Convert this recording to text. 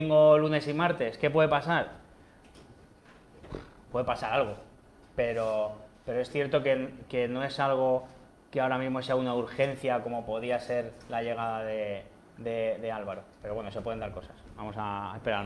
domingo, lunes y martes, ¿qué puede pasar? Puede pasar algo, pero es cierto que no es algo que ahora mismo sea una urgencia como podía ser la llegada de Álvaro. Pero bueno, se pueden dar cosas. Vamos a esperar.